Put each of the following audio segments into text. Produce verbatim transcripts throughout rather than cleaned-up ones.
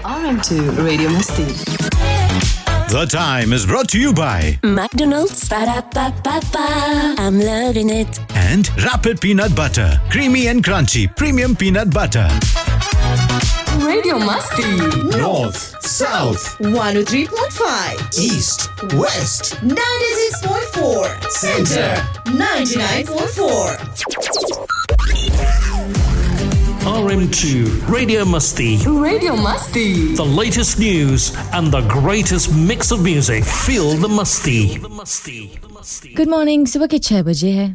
R M two Radio Masti. The Time is brought to you by McDonald's. Ba-da-ba-ba-ba. I'm loving it. and Rapid Peanut Butter. Creamy and crunchy premium peanut butter. Radio Masti. North, South, one oh three point five, East, West, ninety-six point four, Center, ninety-nine point four. R M two Radio Musty. Radio Masti. The latest news and the greatest mix of music. Feel the musty. Good morning. सुबह के छह बजे है.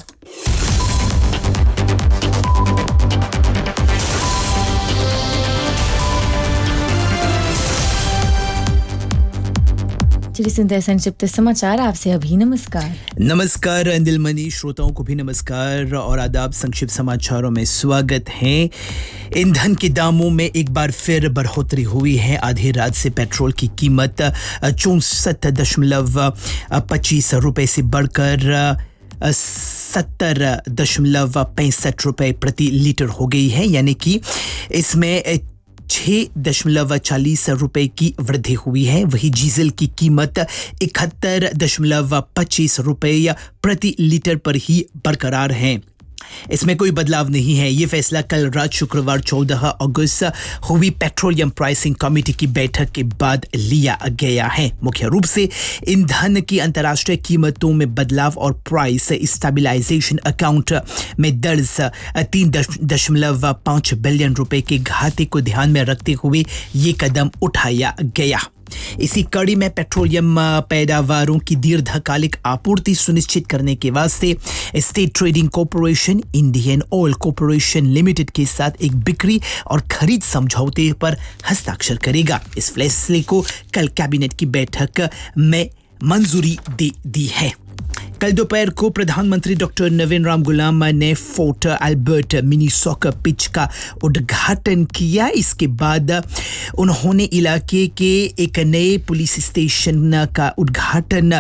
चलिए सुनते हैं संक्षिप्त समाचार. आपसे अभी नमस्कार. नमस्कार दिलमनी श्रोताओं को भी नमस्कार और आदाब. संक्षिप्त समाचारों में स्वागत है. ईंधन के दामों में एक बार फिर बढ़ोतरी हुई है. आधी रात से पेट्रोल की कीमत चौंसठ दशमलव पच्चीस रुपये से बढ़कर सत्तर दशमलव पैंसठ रुपये प्रति लीटर हो गई है, यानी कि इसमें छः दशमलव चालीस रुपये की वृद्धि हुई है. वही डीजल की कीमत इकहत्तर दशमलव पच्चीस रुपये प्रति लीटर पर ही बरकरार है. इसमें कोई बदलाव नहीं है. ये फैसला कल रात शुक्रवार चौदह अगस्त हुई पेट्रोलियम प्राइसिंग कमेटी की बैठक के बाद लिया गया है. मुख्य रूप से ईंधन की अंतर्राष्ट्रीय कीमतों में बदलाव और प्राइस स्टेबलाइजेशन अकाउंट में दर्ज तीन दशमलव पाँच बिलियन रुपए के घाटे को ध्यान में रखते हुए ये कदम उठाया गया. इसी कड़ी में पेट्रोलियम पैदावारों की दीर्घकालिक आपूर्ति सुनिश्चित करने के वास्ते state trading corporation Indian oil corporation limited के साथ एक बिक्री और खरीद समझौते पर हस्ताक्षर करेगा. इस फैसले को कल कैबिनेट की बैठक में मंजूरी दे दी है. कल दोपहर को प्रधानमंत्री डॉक्टर नवीन राम गुलाम ने fort Albert mini soccer pitch का उद्घाटन किया. इसके बाद उन्होंने इलाके के एक नए पुलिस स्टेशन का उद्घाटन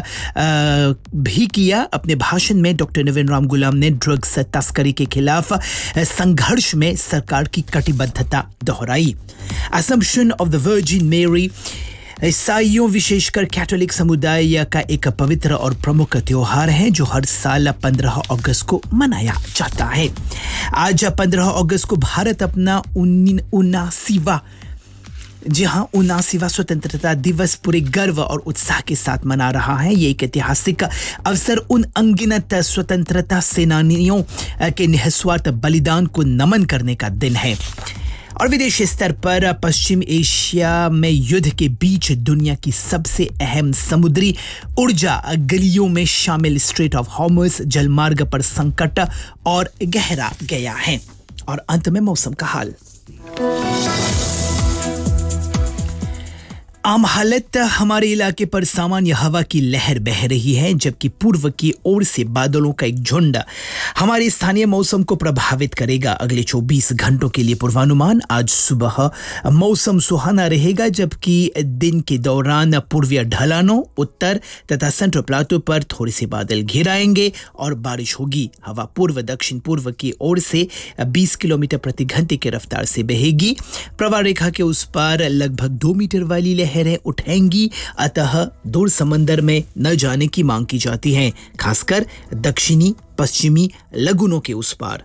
भी किया. अपने भाषण में डॉक्टर नवीन राम गुलाम ने ड्रग्स तस्करी के खिलाफ संघर्ष में सरकार की कटिबद्धता दोहराई. असम्पशन ऑफ द वर्जिन मेरी ईसाइयों विशेषकर कैथोलिक समुदाय का एक पवित्र और प्रमुख त्योहार है जो हर साल पंद्रह अगस्त को मनाया जाता है. आज पंद्रह अगस्त को भारत अपना उनासीवा जी हाँ उनासीवा स्वतंत्रता दिवस पूरे गर्व और उत्साह के साथ मना रहा है. ये एक ऐतिहासिक अवसर उन अनगिनत स्वतंत्रता सेनानियों के निस्वार्थ बलिदान को नमन करने का दिन है. और विदेशी स्तर पर पश्चिम एशिया में युद्ध के बीच दुनिया की सबसे अहम समुद्री ऊर्जा गलियों में शामिल स्ट्रेट ऑफ हॉर्मुज़ जलमार्ग पर संकट और गहरा गया है. और अंत में मौसम का हाल. आम हालत हमारे इलाके पर सामान्य हवा की लहर बह रही है, जबकि पूर्व की ओर से बादलों का एक झुंड हमारे स्थानीय मौसम को प्रभावित करेगा. अगले चौबीस घंटों के लिए पूर्वानुमान. आज सुबह मौसम सुहाना रहेगा, जबकि दिन के दौरान पूर्वीय ढलानों, उत्तर तथा सेंट्रल प्लाटो पर थोड़े से बादल घिर आएंगे और बारिश होगी. हवा पूर्व दक्षिण पूर्व की ओर से बीस किलोमीटर प्रति घंटे की रफ्तार से बहेगी. प्रवाह रेखा के उस पार लगभग दो मीटर वाली लहरें उठेंगी, अतः दूर समंदर में न जाने की मांग की जाती है, खासकर दक्षिणी पश्चिमी लगुनों के उस पार.